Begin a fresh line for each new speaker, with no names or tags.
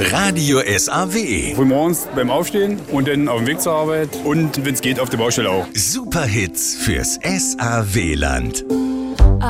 Radio SAW.
Frühmorgens beim Aufstehen und dann auf dem Weg zur Arbeit und wenn es geht auf der Baustelle auch.
Superhits fürs SAW-Land.